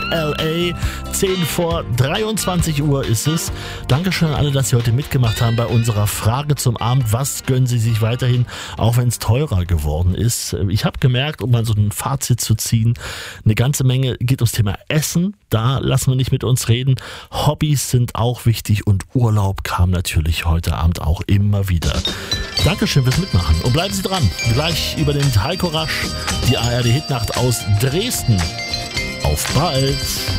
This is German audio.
LA. 10:23 Uhr ist es. Dankeschön an alle, dass Sie heute mitgemacht haben bei unserer Frage zum Abend. Was gönnen Sie sich weiterhin, auch wenn es teurer geworden ist? Ich habe gemerkt, um mal so ein Fazit zu ziehen, eine ganze Menge geht ums Thema Essen. Da lassen wir nicht mit uns reden. Hobbys sind auch wichtig und Urlaub kam natürlich heute Abend auch immer wieder. Dankeschön fürs Mitmachen und bleiben Sie dran. Gleich über den Heiko Rasch, die ARD Hitnacht aus Dresden. Auf bald!